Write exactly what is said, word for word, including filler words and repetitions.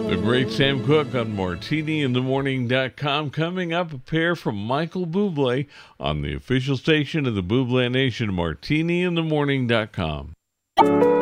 The great Sam Cooke on martini in the morning dot com. Coming up, a pair from Michael Bublé on the official station of the Bublé Nation, martini in the morning dot com.